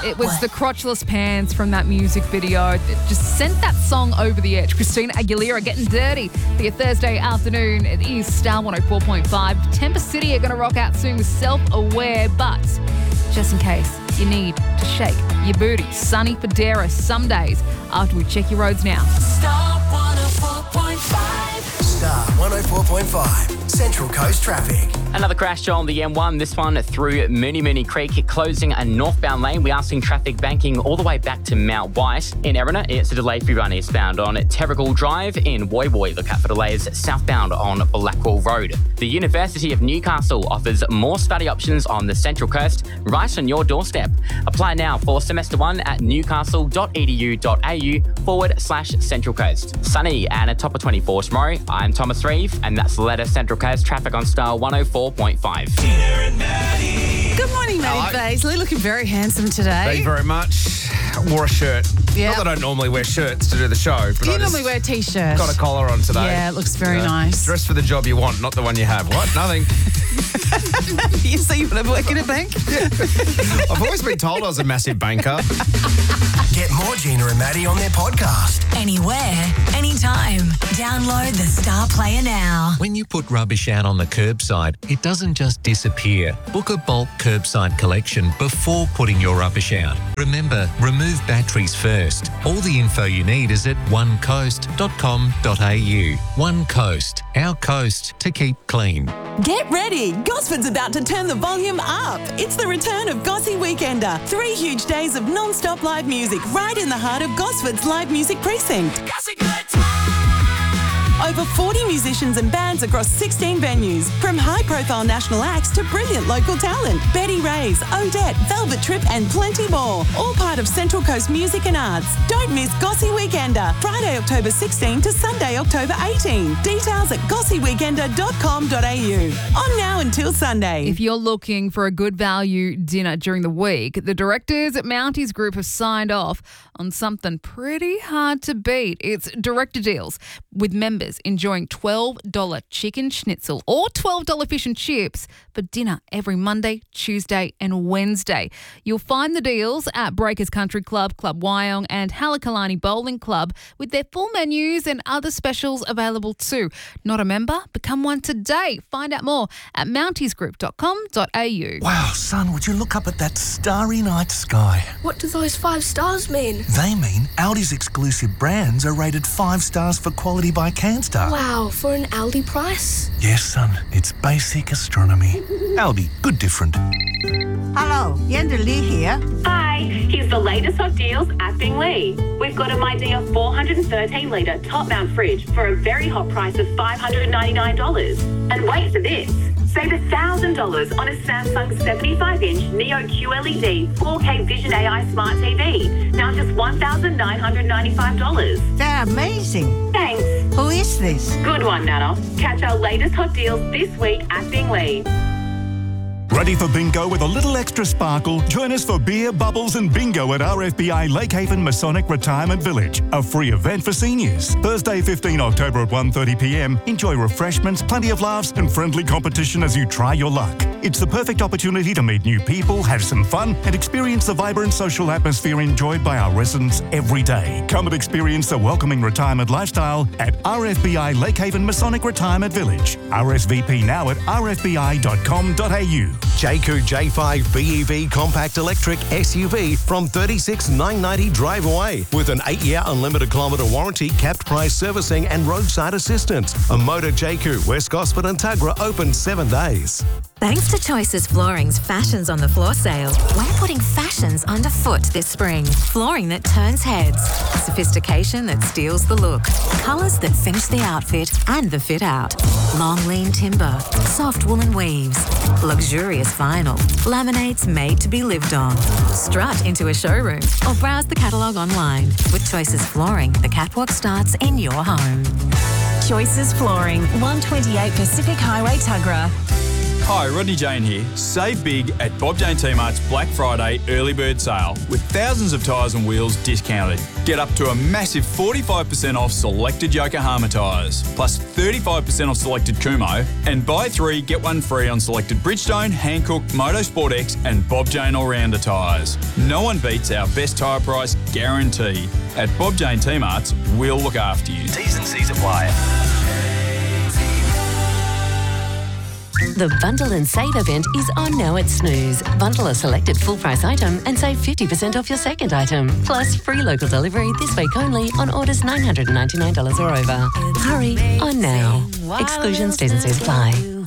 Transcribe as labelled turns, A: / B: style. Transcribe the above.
A: It was the crotchless pants from that music video. It just sent that song over the edge. Christina Aguilera, Getting Dirty for your Thursday afternoon. It is Star 104.5. Temper City are going to rock out soon with Self-Aware, but just in case you need to shake your booty, Sunny Federa some days after we check your roads now.
B: Star 104.5.
C: Star 104.5. Central Coast traffic.
D: Another crash on the M1, this one through Mooney Creek, closing a northbound lane. We are seeing traffic banking all the way back to Mount White. In Erina, it's a delayed free run eastbound on Terrigal Drive. In Woy Woy, look out for delays southbound on Blackwell Road. The University of Newcastle offers more study options on the Central Coast, right on your doorstep. Apply now for semester 1 at newcastle.edu.au/Central Coast. Sunny and a top of 24 tomorrow. I'm Thomas Reeve, and that's the latest Central Coast traffic on Star 104.5.
B: Tina and Maddie.
E: Good morning, Maddie Baisley. Looking very handsome today.
F: Thank you very much. Wore a shirt.
E: Yeah.
F: Not that I don't normally wear shirts to do the show, but
E: You
F: I
E: normally wear a T-shirt.
F: got a collar on today.
E: Yeah, it looks very nice.
F: Dress for the job you want, not the one you have. What? Nothing.
E: So you want to work in a bank?
F: I've always been told I was a massive banker.
C: Get more Gina and Maddie on their podcast.
G: Anywhere, anytime. Download the Star Player now.
H: When you put rubbish out on the curbside, it doesn't just disappear. Book a bulk curbside collection before putting your rubbish out. Remember, remove batteries first. All the info you need is at onecoast.com.au. One Coast, our coast to keep clean.
I: Get ready! Gosford's about to turn the volume up. It's the return of Gossy Weekender. 3 huge days of non-stop live music right in the heart of Gosford's live music precinct. Over 40 musicians and bands across 16 venues, from high-profile national acts to brilliant local talent. Betty Ray's, Odette, Velvet Trip and plenty more. All part of Central Coast Music and Arts. Don't miss Gossy Weekender, Friday, October 16 to Sunday, October 18. Details at gossyweekender.com.au. On now until Sunday.
A: If you're looking for a good value dinner during the week, the directors at Mounties Group have signed off on something pretty hard to beat. It's director deals with members enjoying $12 chicken schnitzel or $12 fish and chips for dinner every Monday, Tuesday and Wednesday. You'll find the deals at Breakers Country Club, Club Wyong and Halakalani Bowling Club with their full menus and other specials available too. Not a member? Become one today. Find out more at mountiesgroup.com.au.
J: Wow, son, would you look up at that starry night sky?
K: What do those 5 stars mean?
J: They mean Aldi's exclusive brands are rated 5 stars for quality by Canstar.
K: Wow, for an Aldi price?
J: Yes, son, it's basic astronomy. Aldi, good different.
L: Hello, Yenda Lee here.
M: Hi, here's the latest hot deals at Binglee. We've got a My Dear 413-litre top-mount fridge for a very hot price of $599. And wait for this. Save $1,000 on a Samsung 75-inch Neo QLED 4K Vision AI Smart TV. Now just $1,995.
L: They're amazing.
M: Thanks.
L: Who is this?
M: Good one, Nana. Catch our latest hot deals this week at Binglee.
N: Ready for bingo with a little extra sparkle? Join us for beer, bubbles and bingo at RFBI Lakehaven Masonic Retirement Village, a free event for seniors. Thursday, 15 October at 1:30pm. Enjoy refreshments, plenty of laughs and friendly competition as you try your luck. It's the perfect opportunity to meet new people, have some fun and experience the vibrant social atmosphere enjoyed by our residents every day. Come and experience the welcoming retirement lifestyle at RFBI Lakehaven Masonic Retirement Village. RSVP now at rfbi.com.au.
O: Jayco J5 BEV Compact Electric SUV from $36,990 drive away with an 8-year unlimited kilometre warranty, capped price servicing and roadside assistance. A Motor Jayco, West Gosford and Tuggerah open 7 days.
P: Thanks to Choices Flooring's Fashions on the Floor sale, we're putting fashions underfoot this spring. Flooring that turns heads, sophistication that steals the look, colours that finish the outfit and the fit out. Long lean timber, soft woolen weaves, luxurious vinyl, laminates made to be lived on. Strut into a showroom or browse the catalogue online. With Choices Flooring, the catwalk starts in your home.
I: Choices Flooring, 128 Pacific Highway, Tuggerah.
Q: Hi, Rodney Jane here. Save big at Bob Jane T-Mart's Black Friday early bird sale with thousands of tyres and wheels discounted. Get up to a massive 45% off selected Yokohama tyres, plus 35% off selected Kumho, and buy 3, get 1 free on selected Bridgestone, Hankook, Motorsport X and Bob Jane All-Rounder tyres. No one beats our best tyre price guarantee. At Bob Jane T-Mart's, we'll look after you.
R: T's and C's apply.
S: The Bundle and Save event is on now at Snooze. Bundle a selected full price item and save 50% off your second item. Plus free local delivery this week only on orders $999 or over. Hurry on now. Exclusions, T's and C's apply.